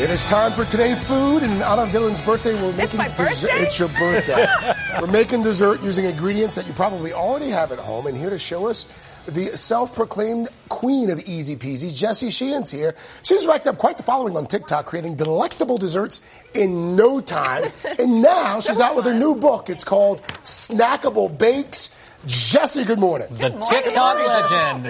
It is time for Today Food, and out of Dylan's birthday, we're making my birthday? It's your birthday. We're making dessert using ingredients that you probably already have at home, and here to show us the self-proclaimed queen of easy peasy, Jessie Sheehan's here. She's racked up quite the following on TikTok, creating delectable desserts in no time. And now she's out with her new book. It's called Snackable Bakes. Jessie, good morning. The TikTok legend.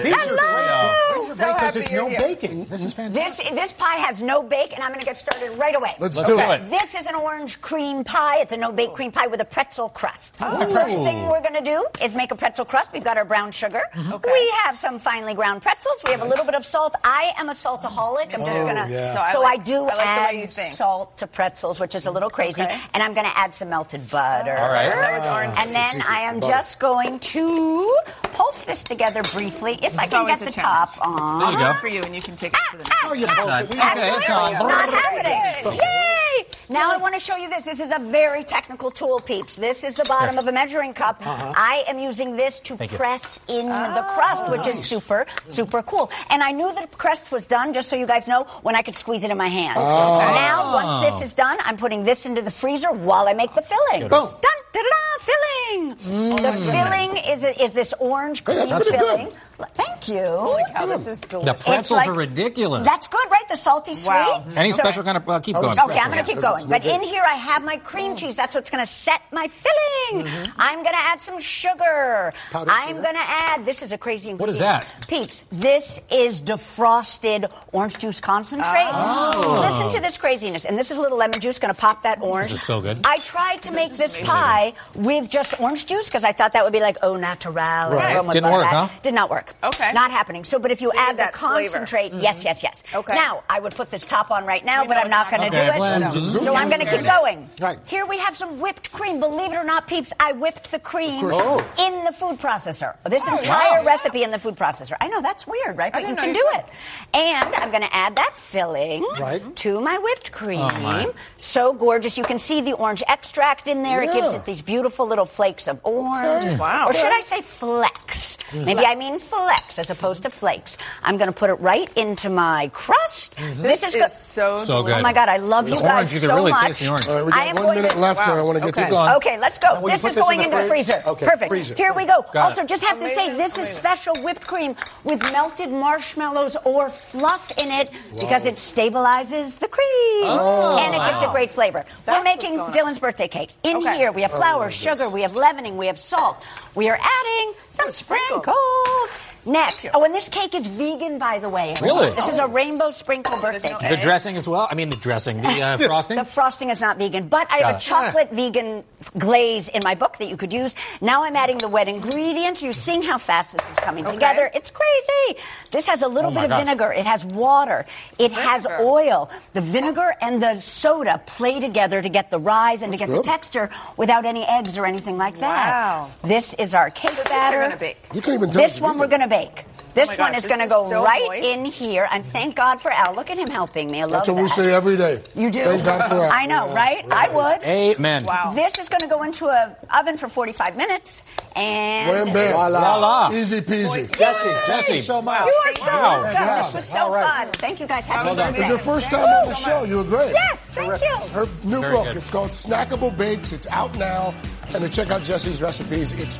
Hello. So because happy it's you're no here. baking. This is fantastic. This pie has no bake, and I'm going to get started right away. Let's do it. This is an orange cream pie. It's a no-bake cream pie with a pretzel crust. The pretzel. first thing we're going to do is make a pretzel crust. We've got our brown sugar. Okay. We have some finely ground pretzels. We have a little bit of salt. I am a saltaholic. I'm just going to... yeah. So I do I like the way you add think. salt to pretzels, which is a little crazy. Okay. And I'm going to add some melted butter. All right. That was orange. And then I am just going to pulse this together briefly. If I can always get a the challenge. top on. There you go. For you, and you can take it to the next. Oh, you It's pulse on. it. We Okay, it's on. Not happening. Good. Yay! Now I want to show you this. This is a very technical tool, peeps. This is the bottom of a measuring cup. I am using this to Thank you. press in the crust, which is super, super cool. And I knew that the crust was done, just so you guys know, when I could squeeze it in my hand. Now, once this is done, I'm putting this into the freezer while I make the filling. Boom. Dun, da-da-da, filling. The filling is this orange cream that's pretty filling. good. Thank you. Holy cow, this is The delicious. pretzels like- are ridiculous. That's good, right? The salty sweet. Wow. Any So- special kind of keep going? Okay, I'm going to keep going. That's But no in big. here, I have my cream cheese. That's what's going to set my filling. I'm going to add some sugar. Powdered I'm sugar? going to add, this is a crazy ingredient. What is that? Peeps, this is defrosted orange juice concentrate. Listen to this craziness. And this is a little lemon juice. Going to pop that orange. This is so good. I tried to make this pie with just orange juice because I thought that would be like au natural. Right. Everyone would Didn't love work, that. huh? Did not work. Okay. Not happening. So, but if you So you add need the that flavor. concentrate, yes. Okay. Now, I would put this top on right now, We but know I'm not it's going to not do gonna it. happen. So I'm going to keep going. Right. Here we have some whipped cream. Believe it or not, peeps, I whipped the cream course. in the food processor. This entire recipe in the food processor. I know, that's weird, right? But you didn't can know do you it. And I'm going to add that filling Right. to my whipped cream. Oh, my. So gorgeous. You can see the orange extract in there. It gives Yeah. it these beautiful little flakes of orange. Wow. Or should I say flecks? Maybe I mean flecks as opposed to flakes. I'm going to put it right into my crust. This is is go- so So delicious. good. Oh my God, I love you The guys orange, you so can really much. taste the orange. All right, we I got am 1 going minute to- left here. I want to get Okay. to this. Okay, let's go. will you This put is this going in into the the fridge? freezer. Okay, Perfect. freezer. Here we go. Got Also, it. just have to say, this is special whipped cream with melted marshmallows or fluff in it because it stabilizes the cream. And it gives it great flavor. We're That's making what's going on. Dylan's birthday cake. In Okay. here, we have flour, sugar, we have leavening, we have salt. We are adding some sprinkles. sprinkles. Next. Oh, and this cake is vegan, by the way. Really? This is a rainbow sprinkle birthday no cake. The dressing as well? I mean, the dressing. The frosting? The frosting is not vegan, but I have a Got it. chocolate vegan glaze in my book that you could use. Now I'm adding the wet ingredients. You're seeing how fast this is coming together. It's crazy. This has a little Oh bit my of gosh. vinegar. It has water. It has Vinegar. oil. The vinegar and the soda play together to get the rise and to get the good. texture without any eggs or anything like that. Wow. This is our cake So this batter. you're gonna bake. You can't even tell This it's one we're vegan. going to bake. This my one gosh, is this going to is go so right moist. in here. And thank God for Al. Look at him helping me. I love That's what that. we say every day. You do? Thank God for that. I know, right? I would. Amen. Wow. This is going to go into an oven for 45 minutes. And Wham, bam. Voila. Easy peasy. Jesse. so much. you are so Wow. welcome. Yeah. This was so All right. fun. Thank you guys. Happy Well done. It was birthday. your first time on the show. You were great. Yes, thank you. Her new Very book, good. it's called Snackable Bakes. It's out now. And to check out Jessie's recipes, it's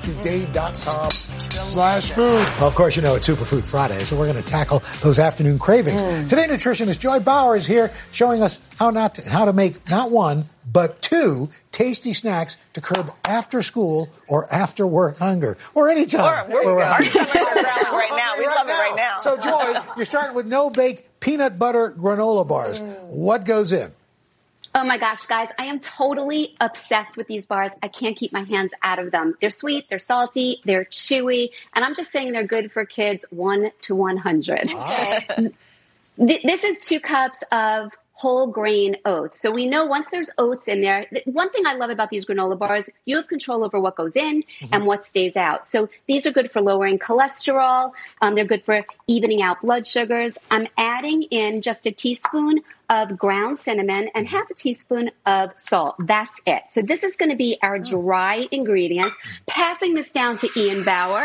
today.com/food. Well, of course, you know it's Superfood Friday, so we're going to tackle those afternoon cravings. Today, nutritionist Joy Bauer is here showing us how to make not one, but two tasty snacks to curb after school or after work hunger, or anytime. Our stomachs are growling right now. We love it right now. So, Joy, you're starting with no-bake peanut butter granola bars. What goes in? Oh my gosh, guys, I am totally obsessed with these bars. I can't keep my hands out of them. They're sweet, they're salty, they're chewy, and I'm just saying they're good for kids 1 to 100. This is 2 cups of whole grain oats. So we know once there's oats in there, one thing I love about these granola bars, you have control over what goes in and what stays out. So these are good for lowering cholesterol. They're good for evening out blood sugars. I'm adding in just a teaspoon of ground cinnamon and half a teaspoon of salt. That's it. So this is going to be our dry ingredients. Passing this down to Ian Bauer.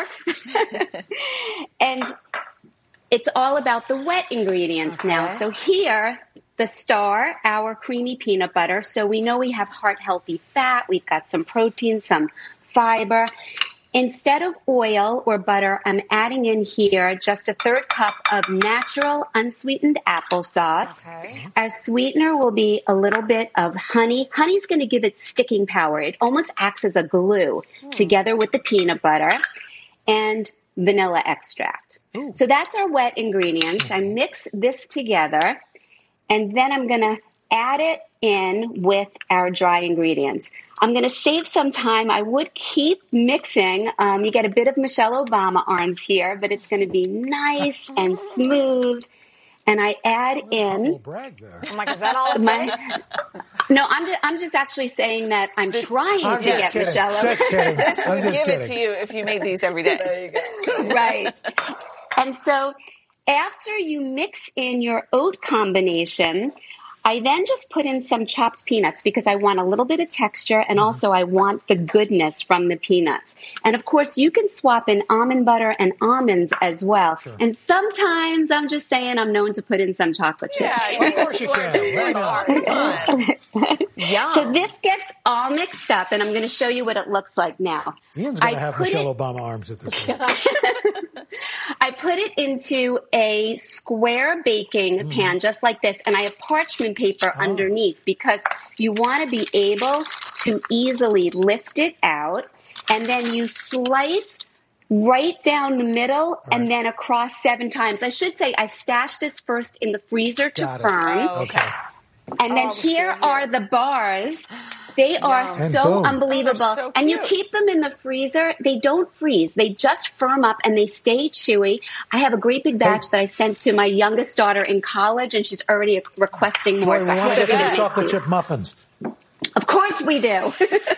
And it's all about the wet ingredients now. So here, the star, our creamy peanut butter. So we know we have heart-healthy fat. We've got some protein, some fiber. Instead of oil or butter, I'm adding in here just a 1/3 cup of natural unsweetened applesauce. Okay. Our sweetener will be a little bit of honey. Honey's going to give it sticking power. It almost acts as a glue together with the peanut butter, and vanilla extract. So that's our wet ingredients. I mix this together, and then I'm going to add it in with our dry ingredients. I'm going to save some time. I would keep mixing. You get a bit of Michelle Obama arms here, but it's going to be nice and smooth. And I add in. Brag there. I'm like, is that all it takes? No, I'm just actually saying that I'm trying to get kidding. Michelle. Just kidding. I'm We'd just give kidding. it to you if you made these every day. There you go. Right. And so after you mix in your oat combination, I then just put in some chopped peanuts because I want a little bit of texture, and also I want the goodness from the peanuts. And of course, you can swap in almond butter and almonds as well. Sure. And sometimes I'm just saying I'm known to put in some chocolate chips. Of course you can. Why not? Yum. So this gets all mixed up, and I'm going to show you what it looks like now. Ian's going to have Michelle Obama arms at this point. I put it into a square baking pan just like this, and I have parchment paper underneath because you want to be able to easily lift it out, and then you slice right down the middle and then across 7 times. I should say I stashed this first in the freezer to firm. Okay. And then here are the bars. They are so unbelievable. Oh, so and you cute. keep them in the freezer. They don't freeze. They just firm up and they stay chewy. I have a great big batch that I sent to my youngest daughter in college, and she's already requesting more. Joy, we want to get to the chocolate chip muffins. Of course we do.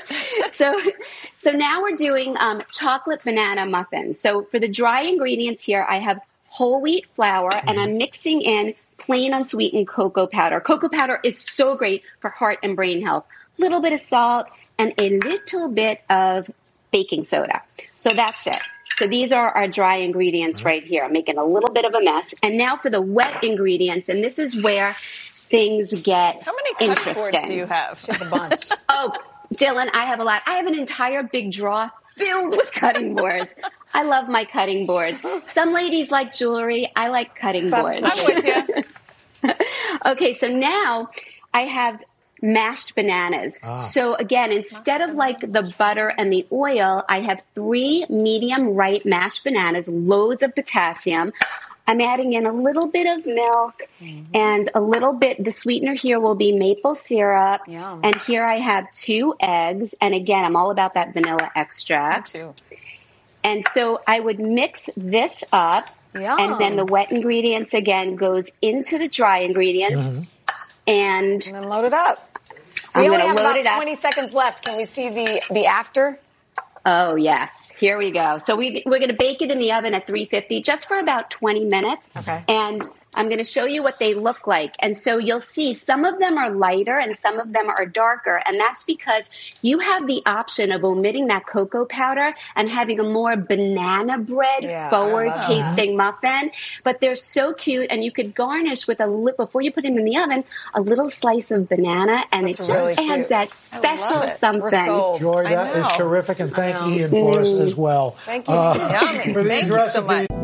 So now we're doing chocolate banana muffins. So for the dry ingredients here, I have whole wheat flour, and I'm mixing in plain unsweetened cocoa powder. Cocoa powder is so great for heart and brain health. A little bit of salt and a little bit of baking soda. So that's it. So these are our dry ingredients right here. I'm making a little bit of a mess. And now for the wet ingredients, and this is where things get How many cutting interesting. boards do you have? Just a bunch. Oh, Dylan, I have a lot. I have an entire big drawer filled with cutting boards. I love my cutting boards. Some ladies like jewelry. I like cutting boards. I'm with you. Okay, so now I have mashed bananas. So again, instead of like the butter and the oil, I have 3 medium ripe mashed bananas, loads of potassium. I'm adding in a little bit of milk and a little bit, the sweetener here will be maple syrup. Yum. And here I have 2 eggs. And again, I'm all about that vanilla extract. Me too. And so I would mix this up. Yum. And then the wet ingredients again goes into the dry ingredients. And And then load it up. So I'm we only gonna have load about it up. 20 seconds left. Can we see the after? Oh, yes. Here we go. So we're going to bake it in the oven at 350 just for about 20 minutes. Okay. And I'm going to show you what they look like. And so you'll see some of them are lighter and some of them are darker. And that's because you have the option of omitting that cocoa powder and having a more banana bread forward tasting muffin. But they're so cute. And you could garnish with before you put them in the oven, a little slice of banana. And it just really adds cute. that I special love it. something. We're sold. Joy, I that is know. terrific, and thank Ian for us as well. Thank you. Yummy. For these Thank you so recipes. much.